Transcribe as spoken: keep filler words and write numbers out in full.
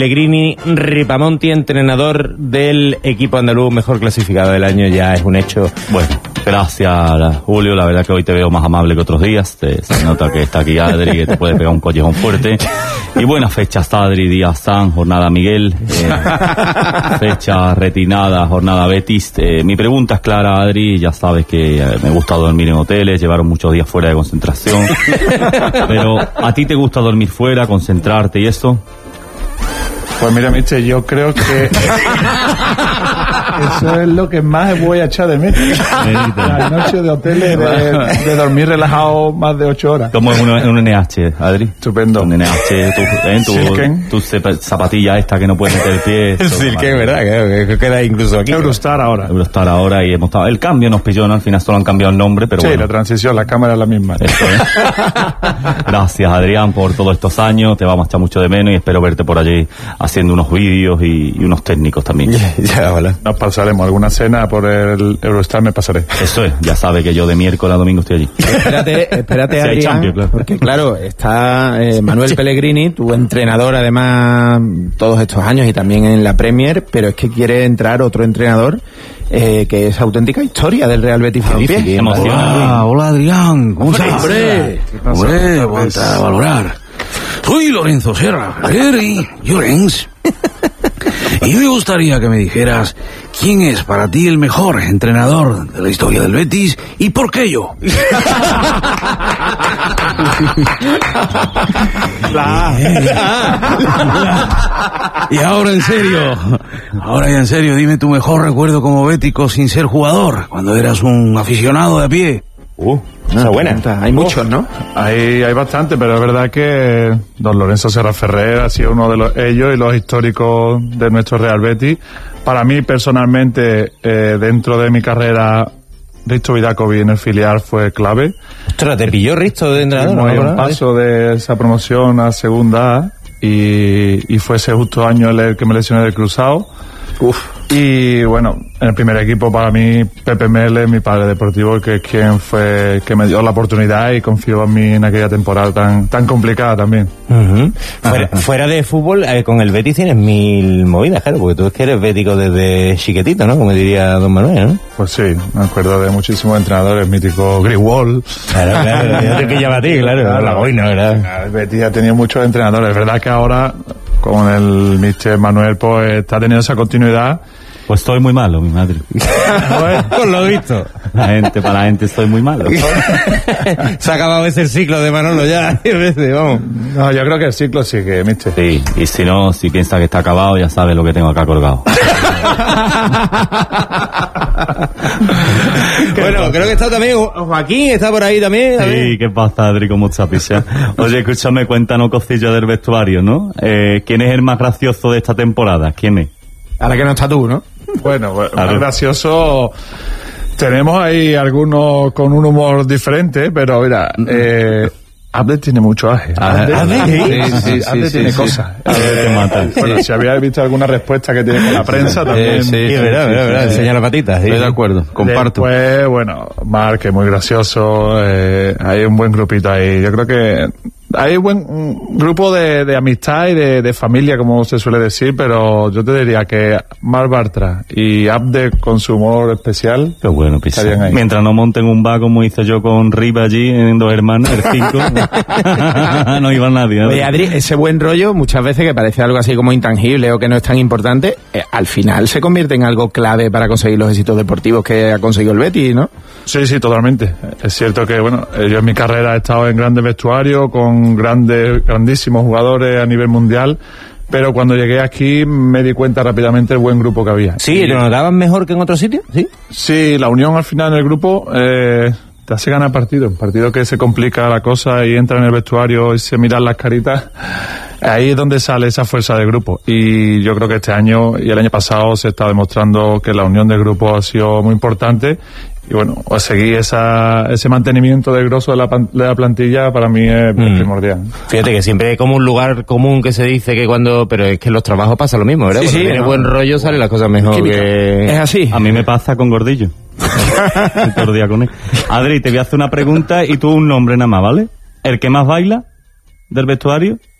Pellegrini Ripamonti, entrenador del equipo andaluz mejor clasificado del año, ya es un hecho. Bueno, gracias Julio, la verdad que hoy te veo más amable que otros días, te, se nota que está aquí Adri, que te puede pegar un collejón fuerte. Y buenas fechas Adri, día San, jornada Miguel, eh, fecha retinada, jornada Betis. Eh, mi pregunta es clara Adri, ya sabes que eh, me gusta dormir en hoteles, llevaron muchos días fuera de concentración, pero ¿a ti te gusta dormir fuera, concentrarte y eso? Pues mira, mister, yo creo que eso es lo que más voy a echar de menos. La noche de hoteles, de, de dormir relajado más de ocho horas. ¿Cómo es un, un N H, Adri? Estupendo. Un N H, tu, eh, tu, tu zapatilla esta que no puedes meter el pie. El Silken, ¿verdad? Que, que queda incluso aquí. Eurostar ahora. Eurostar ahora y hemos estado... El cambio nos pilló, ¿no? Al final solo han cambiado el nombre, pero sí, bueno. La transición, la cámara es la misma. Eso, ¿eh? Gracias, Adrián, por todos estos años. Te vamos a echar mucho de menos y espero verte por allí haciendo unos vídeos y, y unos técnicos también. Ya, ya, vale. Nos pasaremos alguna cena por el Eurostar, me pasaré. Eso es, ya sabe que yo de miércoles a domingo estoy allí. Espérate, espérate, si Adrián, Champions, claro. Porque claro, está eh, Manuel Pellegrini, tu entrenador además todos estos años y también en la Premier, pero es que quiere entrar otro entrenador eh, que es auténtica historia del Real Betis Balompié. Qué emoción. Hola, hola Adrián, ¿cómo estás? Hombre, hombre, aguanta a valorar. Soy Lorenzo Serra, Eri Llorens. Y me gustaría que me dijeras quién es para ti el mejor entrenador de la historia del Betis y por qué yo. La... Y ahora en serio, ahora ya en serio, dime tu mejor recuerdo como bético sin ser jugador, cuando eras un aficionado de a pie. Uh, una buena. Hay muchos, ¿no? Hay, hay bastante, pero es verdad que don Lorenzo Serra Ferrer ha sido uno de los, ellos y los históricos de nuestro Real Betis. Para mí, personalmente, eh, dentro de mi carrera, Risto Vidakovic en el filial fue clave. Ostras, te pilló Risto de entrenador. Muy ¿no? un paso de esa promoción a segunda A y, y fue ese justo año el que me lesioné del cruzado. Uf. Y bueno, en el primer equipo para mí Pepe Mele, mi padre deportivo, que es quien fue que me dio la oportunidad y confió en mí en aquella temporada tan tan complicada también. Uh-huh. Fuera, fuera de fútbol, eh, con el Betis tienes mil movidas, claro, porque tú es que eres bético desde chiquitito, ¿no? Como diría don Manuel, ¿no? Pues sí, me acuerdo de muchísimos entrenadores, mítico Greenwald. Claro, claro, yo te pillaba a ti, claro, claro, la boina, ¿verdad? El Betis ha tenido muchos entrenadores, es verdad que ahora con el mister Manuel pues está teniendo esa continuidad. Pues estoy muy malo, mi madre. Por lo visto. La gente, para la gente estoy muy malo. Se ha acabado ese ciclo de Manolo ya. Vamos. No, yo creo que el ciclo sigue, mister. Sí, y si no, si piensa que está acabado, ya sabe lo que tengo acá colgado. Bueno, creo que está también Joaquín, está por ahí también. Sí, ¿qué pasa, Adri? ¿Cómo estás, picha? Oye, escúchame, cuéntanos cosillas del vestuario, ¿no? Eh, ¿Quién es el más gracioso de esta temporada? ¿Quién es? Ahora que no está tú, ¿no? Bueno, pues, más gracioso. Tenemos ahí algunos con un humor diferente, pero mira, eh, Abde tiene mucho aje. Abde, Abde, sí, sí, sí, Abde sí, tiene sí, cosas. sí. Abde te mata. Bueno, sí. Si habíais visto alguna respuesta que tiene con la prensa, también. Eh, sí, sí, sí, verdad, verdad, verdad. Enseña la patita. Sí. Estoy de acuerdo, comparto. Después, bueno, Marc, que es muy gracioso, eh, hay un buen grupito ahí. Yo creo que hay un buen grupo de, de amistad y de, de familia, como se suele decir, pero yo te diría que Marc Bartra y Abde con su humor especial. Qué bueno, pisa. Mientras no monten un bar como hice yo con Riva allí en Dos Hermanas, el cinco, no iba nadie. ¿no? Oye, Adri, ese buen rollo, muchas veces que parece algo así como intangible o que no es tan importante, eh, al final se convierte en algo clave para conseguir los éxitos deportivos que ha conseguido el Betis, ¿no? Sí, sí, totalmente. Es cierto que, bueno, yo en mi carrera he estado en grandes vestuarios con grandes, grandísimos jugadores a nivel mundial, pero cuando llegué aquí me di cuenta rápidamente del buen grupo que había. Sí, ¿lo notaban mejor que en otros sitios? Sí. Sí, la unión al final en el grupo eh, te hace ganar partidos. Partido que se complica la cosa y entra en el vestuario y se miran las caritas. Ahí es donde sale esa fuerza del grupo. Y yo creo que este año y el año pasado se está demostrando que la unión del grupo ha sido muy importante. Y bueno, a seguir esa, ese mantenimiento del grosso de la, de la plantilla para mí es mm. primordial. Fíjate que siempre hay como un lugar común que se dice que cuando... Pero es que en los trabajos pasa lo mismo, ¿verdad? Sí, cuando sí, tiene no. buen rollo salen las cosas mejor. Química. Que... Es así. A mí me pasa con Gordillo. Todos los días con él. Adri, te voy a hacer una pregunta y tú un nombre nada más, ¿vale? ¿El que más baila del vestuario?